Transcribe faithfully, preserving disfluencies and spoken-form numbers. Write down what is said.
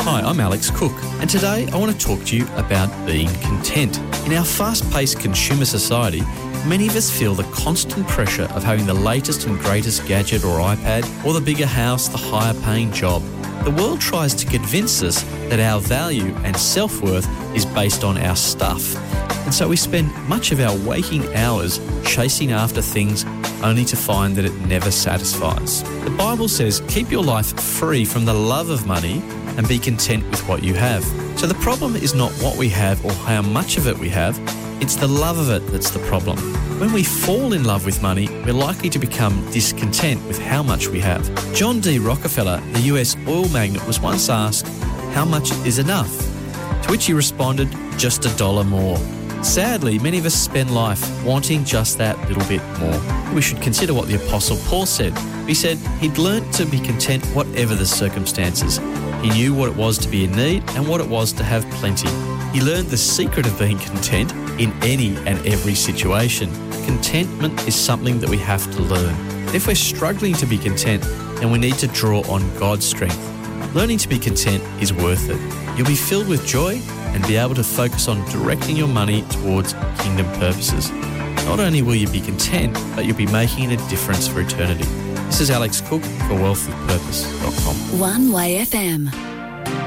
Hi, I'm Alex Cook, and today I want to talk to you about being content. In our fast-paced consumer society, many of us feel the constant pressure of having the latest and greatest gadget or iPad, or the bigger house, the higher-paying job. The world tries to convince us that our value and self-worth is based on our stuff. And so we spend much of our waking hours chasing after things only to find that it never satisfies. The Bible says, keep your life free from the love of money and be content with what you have. So the problem is not what we have or how much of it we have, it's the love of it that's the problem. When we fall in love with money, we're likely to become discontent with how much we have. John D. Rockefeller, the U S oil magnate, was once asked, how much is enough? To which he responded, just a dollar more. Sadly, many of us spend life wanting just that little bit more. We should consider what the Apostle Paul said. He said he'd learnt to be content whatever the circumstances. He knew what it was to be in need and what it was to have plenty. He learned the secret of being content in any and every situation. Contentment is something that we have to learn. If we're struggling to be content, then we need to draw on God's strength. Learning to be content is worth it. You'll be filled with joy and be able to focus on directing your money towards kingdom purposes. Not only will you be content, but you'll be making a difference for eternity. This is Alex Cook for wealth with purpose dot com. One Way F M.